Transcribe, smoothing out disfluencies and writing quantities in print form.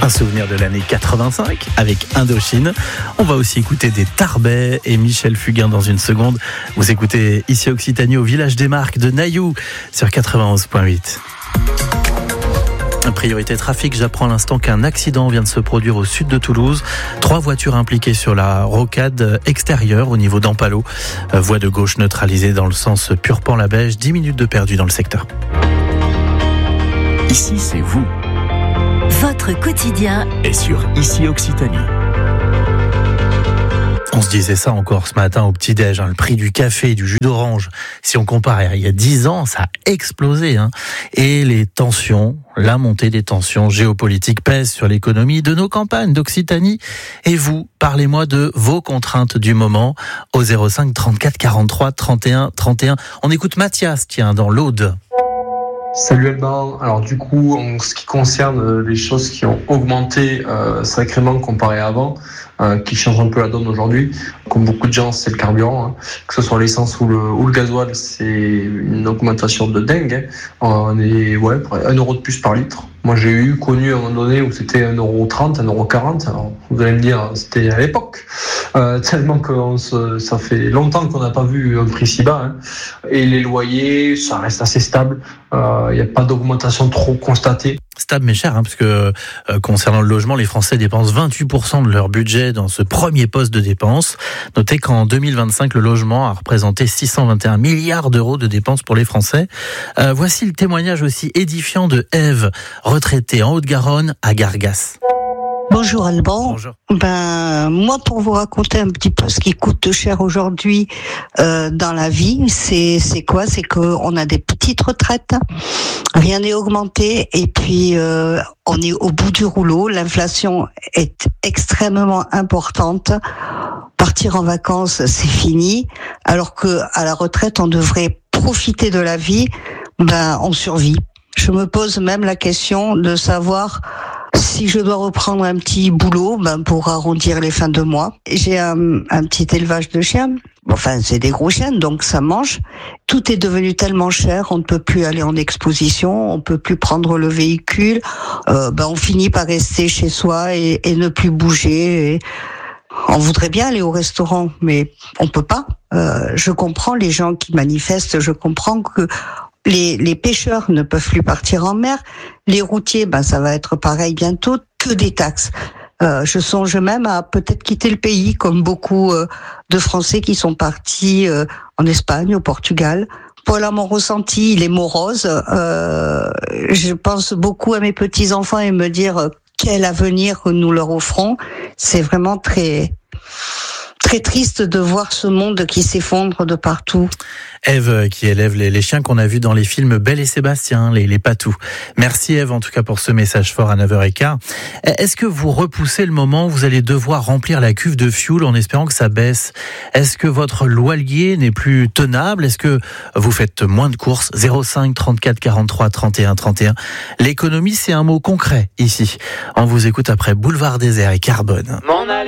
Un souvenir de l'année 85 avec Indochine. On va aussi écouter des Tarbet et Michel Fugain dans une seconde. Vous écoutez ici Occitanie au village des Marques de Nailloux sur 91.8. Priorité trafic, j'apprends à l'instant qu'un accident vient de se produire au sud de Toulouse. 3 voitures impliquées sur la rocade extérieure au niveau d'Ampalo. Voie de gauche neutralisée dans le sens Purpan-la-Bège. 10 minutes de perdu dans le secteur. Ici, c'est vous. Votre quotidien est sur Ici Occitanie. On se disait ça encore ce matin au petit-déj, le prix du café, du jus d'orange. Si on compare il y a 10 ans, ça a explosé. Et les tensions, la montée des tensions géopolitiques pèsent sur l'économie de nos campagnes d'Occitanie. Et vous, parlez-moi de vos contraintes du moment au 05 34 43 31 31. On écoute Mathias, dans l'Aude. Salut Alban. Alors du coup, en ce qui concerne les choses qui ont augmenté sacrément comparé à avant, qui changent un peu la donne aujourd'hui, comme beaucoup de gens, c'est le carburant, que ce soit l'essence ou le gasoil, c'est une augmentation de dingue. On est pour 1 euro de plus par litre. Moi j'ai connu à un moment donné où c'était 1,30 €, 1,40 €. Alors, vous allez me dire, c'était à l'époque, tellement que ça fait longtemps qu'on n'a pas vu un prix si bas. Et les loyers, ça reste assez stable. Il n'y a pas d'augmentation trop constatée. Stable mais cher, parce que concernant le logement, les Français dépensent 28% de leur budget dans ce premier poste de dépenses. Notez qu'en 2025, le logement a représenté 621 milliards d'euros de dépenses pour les Français. Voici le témoignage aussi édifiant de Ève, retraitée en Haute-Garonne à Gargas. Bonjour Alban. Bonjour. Moi, pour vous raconter un petit peu ce qui coûte cher aujourd'hui dans la vie, c'est quoi ? C'est qu'on a des petites retraites, rien n'est augmenté, et puis on est au bout du rouleau. L'inflation est extrêmement importante. Partir en vacances, c'est fini, alors que à la retraite, on devrait profiter de la vie. On survit. Je me pose même la question de savoir si je dois reprendre un petit boulot pour arrondir les fins de mois. J'ai un petit élevage de chiens. Enfin, c'est des gros chiens, donc ça mange. Tout est devenu tellement cher, on ne peut plus aller en exposition, on peut plus prendre le véhicule. On finit par rester chez soi et ne plus bouger. On voudrait bien aller au restaurant, mais on peut pas. Je comprends les gens qui manifestent, je comprends que les pêcheurs ne peuvent plus partir en mer. Les routiers, ça va être pareil bientôt, que des taxes. Je songe même à peut-être quitter le pays, comme beaucoup de Français qui sont partis en Espagne, au Portugal. Voilà mon ressenti, il est morose. Je pense beaucoup à mes petits-enfants et me dire quel avenir nous leur offrons. C'est vraiment très triste de voir ce monde qui s'effondre de partout. Ève qui élève les chiens qu'on a vus dans les films Belle et Sébastien, les patous. Merci Ève en tout cas pour ce message fort à 9h15. Est-ce que vous repoussez le moment où vous allez devoir remplir la cuve de fioul en espérant que ça baisse ? Est-ce que votre loyer n'est plus tenable ? Est-ce que vous faites moins de courses ? 05 34 43 31 31. L'économie, c'est un mot concret ici. On vous écoute après Boulevard Désert et Carbone.